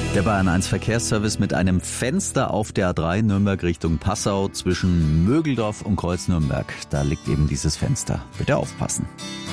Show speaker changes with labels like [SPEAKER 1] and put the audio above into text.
[SPEAKER 1] Der Bayern 1 Verkehrsservice mit einem Fenster auf der A3 Nürnberg Richtung Passau zwischen Mögeldorf und Kreuz Nürnberg. Da liegt eben dieses Fenster. Bitte aufpassen.